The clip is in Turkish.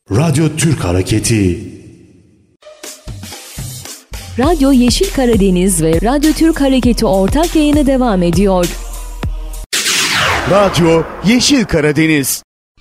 Radyo Türk Hareketi. Radyo Yeşil Karadeniz ve Radyo Türk Hareketi ortak yayını devam ediyor. Radyo Yeşil Karadeniz.